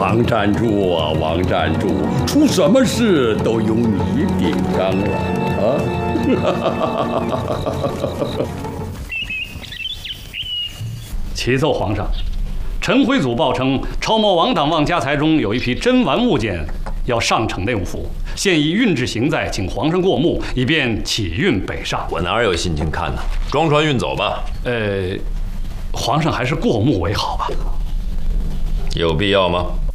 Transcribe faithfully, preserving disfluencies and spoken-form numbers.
王站主啊，王站主，出什么事都由你顶上了啊！ 启奏皇上，陈辉祖报称，超模王党望家财中有一批珍玩物件要上呈内务府，现已运至行在，请皇上过目，以便启运北上。 我哪有心情看呢？装船运走吧。 呃，皇上还是过目为好吧。 有必要吗？